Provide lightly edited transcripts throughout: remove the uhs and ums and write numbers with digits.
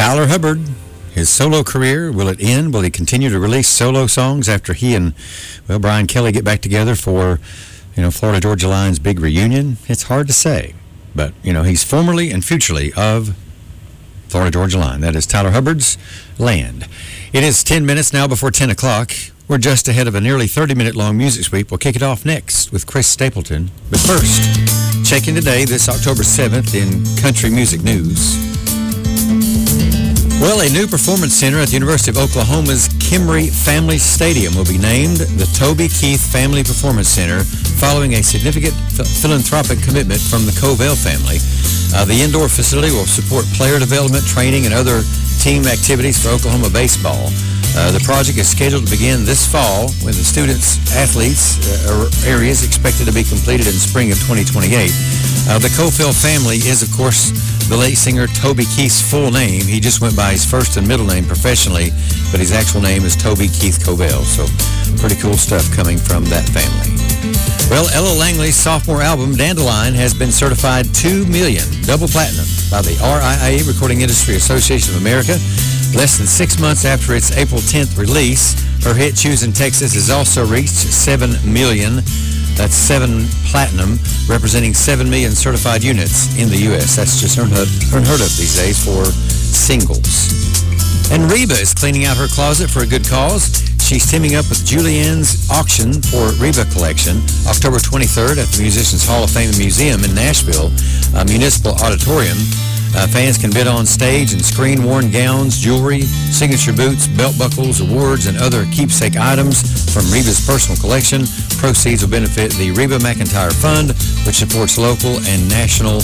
Tyler Hubbard, his solo career, will it end? Will he continue to release solo songs after he and, Brian Kelly get back together for, Florida Georgia Line's big reunion? It's hard to say. But, he's formerly and futurely of Florida Georgia Line. That is Tyler Hubbard's Land. It is 10 minutes now before 10 o'clock. We're just ahead of a nearly 30-minute long music sweep. We'll kick it off next with Chris Stapleton. But first, checking today, this October 7th in country music news. Well, a new performance center at the University of Oklahoma's Kimry Family Stadium will be named the Toby Keith Family Performance Center following a significant philanthropic commitment from the Covell family. The indoor facility will support player development, training, and other team activities for Oklahoma baseball. The project is scheduled to begin this fall when the students, athletes, areas expected to be completed in spring of 2028. The Covell family is, of course, the late singer Toby Keith's full name. He just went by his first and middle name professionally, but his actual name is Toby Keith Covell. So pretty cool stuff coming from that family. Well, Ella Langley's sophomore album, Dandelion, has been certified 2 million, double platinum, by the RIAA, Recording Industry Association of America. Less than 6 months after its April 10th release, her hit Choosing Texas has also reached 7 million. That's 7 platinum, representing 7 million certified units in the U.S. That's just unheard of these days for singles. And Reba is cleaning out her closet for a good cause. She's teaming up with Julianne's Auction for Reba Collection, October 23rd at the Musicians Hall of Fame Museum in Nashville, Municipal Auditorium. Fans can bid on stage and screen-worn gowns, jewelry, signature boots, belt buckles, awards, and other keepsake items from Reba's personal collection. Proceeds will benefit the Reba McEntire Fund, which supports local and national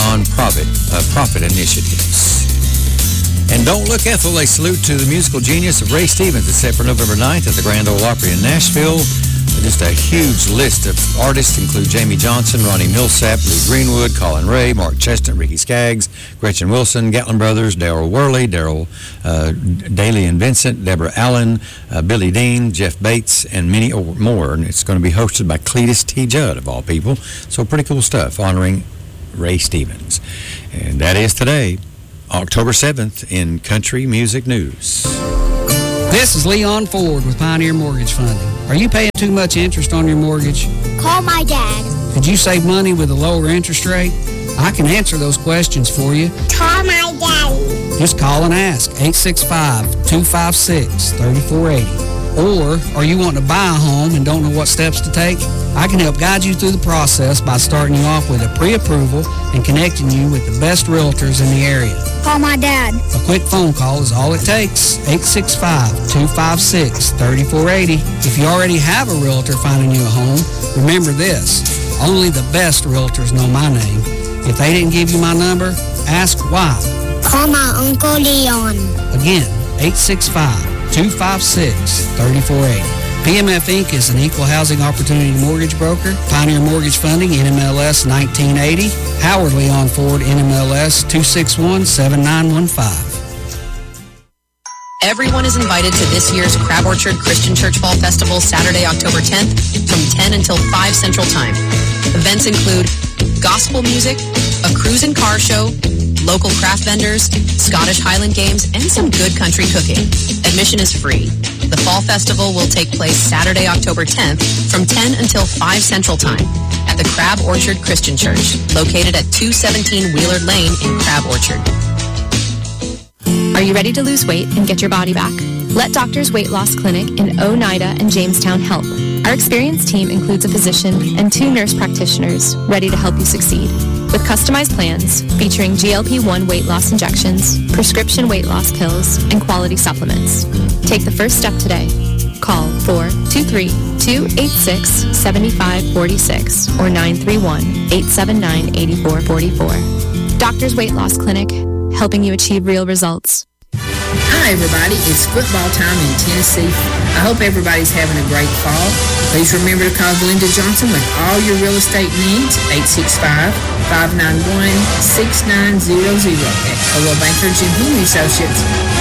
profit initiatives. And don't look, Ethel, a salute to the musical genius of Ray Stevens is set for November 9th at the Grand Ole Opry in Nashville. Just a huge list of artists include Jamie Johnson, Ronnie Millsap, Lou Greenwood, Colin Ray, Mark Chestnut, Ricky Skaggs, Gretchen Wilson, Gatlin Brothers, Darryl Worley, Daly and Vincent, Deborah Allen, Billy Dean, Jeff Bates, and many more. And it's going to be hosted by Cletus T. Judd, of all people. So pretty cool stuff honoring Ray Stevens. And that is today, October 7th, in country music news. This is Leon Ford with Pioneer Mortgage Funding. Are you paying too much interest on your mortgage? Call my dad. Could you save money with a lower interest rate? I can answer those questions for you. Call my daddy. Just call and ask, 865-256-3480. Or are you wanting to buy a home and don't know what steps to take? I can help guide you through the process by starting you off with a pre-approval and connecting you with the best realtors in the area. Call my dad. A quick phone call is all it takes, 865-256-3480. If you already have a realtor finding you a home, remember this, only the best realtors know my name. If they didn't give you my number, ask why. Call my Uncle Leon. Again, 865-256-3480. PMF Inc. is an equal housing opportunity mortgage broker. Pioneer Mortgage Funding, NMLS 1980. Howard Leon Ford, NMLS 2617915. Everyone is invited to this year's Crab Orchard Christian Church Fall Festival, Saturday, October 10th, from 10 until 5 Central Time. Events include gospel music, a cruise and car show, local craft vendors, Scottish Highland games, and some good country cooking. Admission is free. The Fall Festival will take place Saturday, October 10th from 10 until 5 Central Time at the Crab Orchard Christian Church, located at 217 Wheeler Lane in Crab Orchard. Are you ready to lose weight and get your body back? Let Doctors Weight Loss Clinic in Oneida and Jamestown help. Our experienced team includes a physician and 2 nurse practitioners ready to help you succeed. With customized plans featuring GLP-1 weight loss injections, prescription weight loss pills, and quality supplements. Take the first step today. Call 423-286-7546 or 931-879-8444. Doctors Weight Loss Clinic, helping you achieve real results. Hi everybody, it's football time in Tennessee. I hope everybody's having a great fall. Please remember to call Glenda Johnson with all your real estate needs, 865-591-6900 at Coldwell Banker Jim Henry Associates.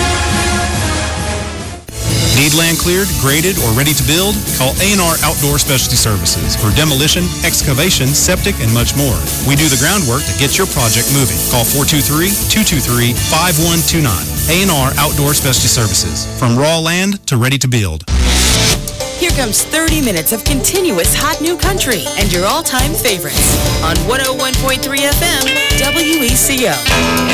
Need land cleared, graded, or ready to build? Call A&R Outdoor Specialty Services for demolition, excavation, septic, and much more. We do the groundwork to get your project moving. Call 423-223-5129. A&R Outdoor Specialty Services. From raw land to ready to build. Here comes 30 minutes of continuous hot new country and your all-time favorites on 101.3 FM WECO.